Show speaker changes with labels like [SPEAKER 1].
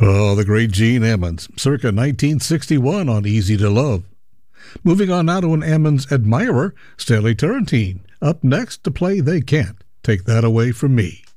[SPEAKER 1] Oh, the great Gene Ammons, circa 1961 on Easy to Love. Moving on now to an Ammons admirer, Stanley Turrentine, up next to play They Can't Take That Away From Me.